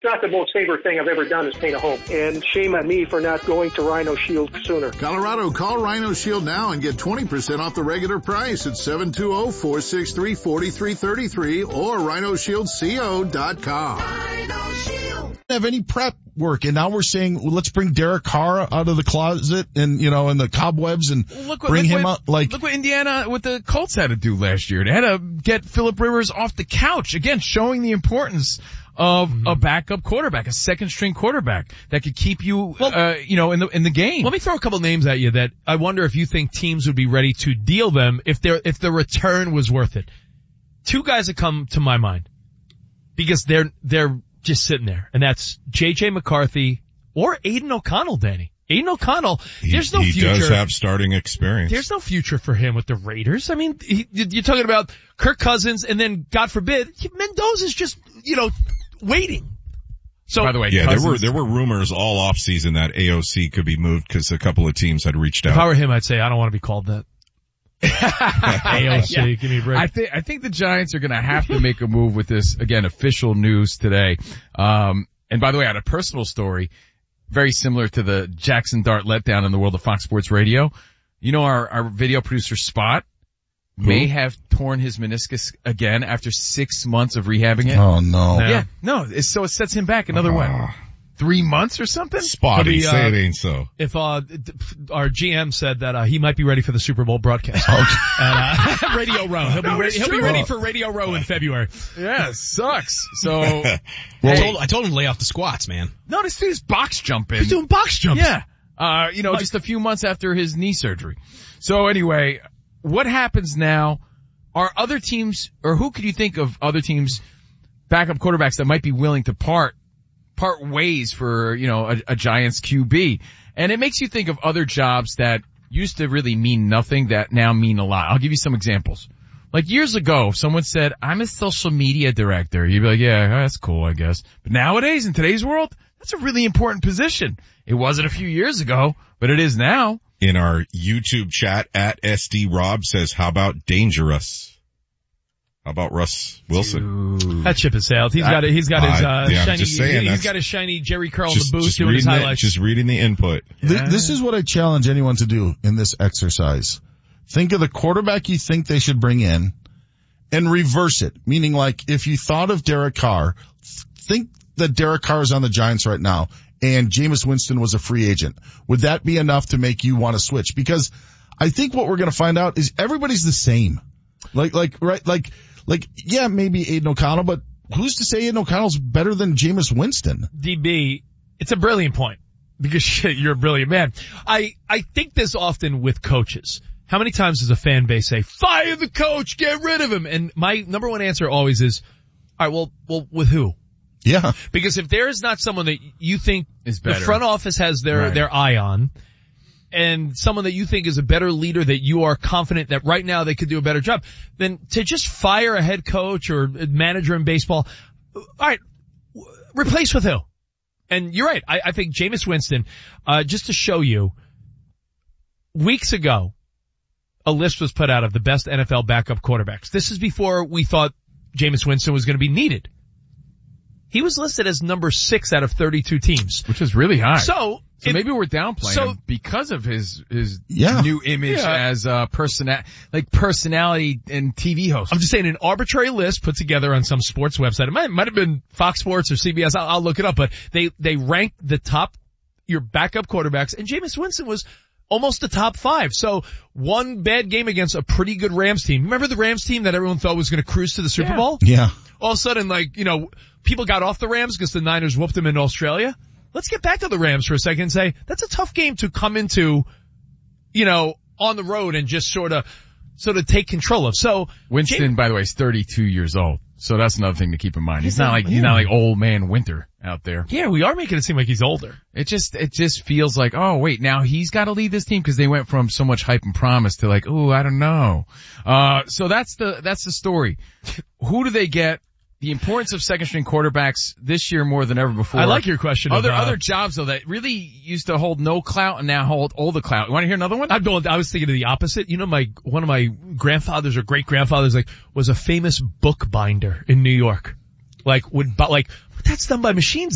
not the most favorite thing I've ever done is paint a home. And shame on me for not going to Rhino Shield sooner. Colorado, call Rhino Shield now and get 20% off the regular price at 720-463-4333 or rhinoshieldco.com. Rhino Shield. Have any prep work, and now we're saying, well, let's bring Derek Carr out of the closet and, in the cobwebs and bring him out. Look what Indiana, what the Colts had to do last year. They had to get Phillip Rivers off the couch. Again, showing the importance of a backup quarterback, a second string quarterback that could keep you, in the game. Let me throw a couple names at you that I wonder if you think teams would be ready to deal them if the return was worth it. Two guys that come to my mind because they're just sitting there, and that's J.J. McCarthy or Aiden O'Connell, Danny. Aiden O'Connell, there's no future. He does have starting experience. There's no future for him with the Raiders. I mean, you're talking about Kirk Cousins, and then, God forbid, Mendoza's just, waiting. So, by the way, yeah, there were rumors all off season that AOC could be moved because a couple of teams had reached out. If I were him, I'd say I don't want to be called that. AOC, give me a break. I think the Giants are going to have to make a move with this. Again, official news today. And by the way, I had a personal story, very similar to the Jackson Dart letdown in the world of Fox Sports Radio. Our video producer Spot may have torn his meniscus again after 6 months of rehabbing it. Oh no. Yeah. No, so it sets him back another 3 months or something? Spotty, say it ain't so. If our GM said that he might be ready for the Super Bowl broadcast. At Radio Row. He'll be ready for Radio Row in February. Yeah, sucks. So I told him to lay off the squats, man. No, this dude's box jumping. He's doing box jumps. Yeah. Just a few months after his knee surgery. So anyway, what happens now? Are other teams, or who could you think of other teams, backup quarterbacks that might be willing to part ways for, a Giants QB? And it makes you think of other jobs that used to really mean nothing that now mean a lot. I'll give you some examples. Like years ago, if someone said, I'm a social media director, you'd be like, yeah, that's cool, I guess. But nowadays, in today's world, that's a really important position. It wasn't a few years ago, but it is now. In our YouTube chat, at SD Rob says, how about dangerous? How about Russ Wilson? That ship has sailed. He's got his shiny Jerry curl in the booth doing his highlights. Just reading the input. Yeah. This is what I challenge anyone to do in this exercise. Think of the quarterback you think they should bring in and reverse it. Meaning like if you thought of Derek Carr, think that Derek Carr is on the Giants right now and Jameis Winston was a free agent. Would that be enough to make you want to switch? Because I think what we're going to find out is everybody's the same. Yeah, maybe Aiden O'Connell, but who's to say Aiden O'Connell's better than Jameis Winston? DB, it's a brilliant point because you're a brilliant man. I think this often with coaches. How many times does a fan base say, fire the coach, get rid of him? And my number one answer always is, all right, well, with who? Yeah. Because if there is not someone that you think is better, the front office has their eye on, and someone that you think is a better leader that you are confident that right now they could do a better job, then to just fire a head coach or a manager in baseball, all right, replace with who? And you're right. I think Jameis Winston, just to show you, weeks ago, a list was put out of the best NFL backup quarterbacks. This is before we thought Jameis Winston was going to be needed. He was listed as number 6 out of 32 teams. Which is really high. So maybe we're downplaying him because of his new image as personality and TV host. I'm just saying an arbitrary list put together on some sports website. It might have been Fox Sports or CBS. I'll look it up, but they ranked the top, your backup quarterbacks, and Jameis Winston was almost the top 5. So one bad game against a pretty good Rams team. Remember the Rams team that everyone thought was going to cruise to the Super Bowl? Yeah. All of a sudden, people got off the Rams because the Niners whooped them in Australia. Let's get back to the Rams for a second and say, that's a tough game to come into, on the road and just sort of take control of. So Winston, by the way, is 32 years old. So that's another thing to keep in mind. He's not like old man Winter out there. Yeah, we are making it seem like he's older. It just feels like, oh wait, now he's got to lead this team because they went from so much hype and promise to like, oh, I don't know. So that's the story. Who do they get? The importance of second string quarterbacks this year more than ever before. I like your question. Other jobs though that really used to hold no clout and now hold all the clout. You want to hear another one? I was thinking of the opposite. One of my grandfathers or great grandfathers was a famous bookbinder in New York. That's done by machines.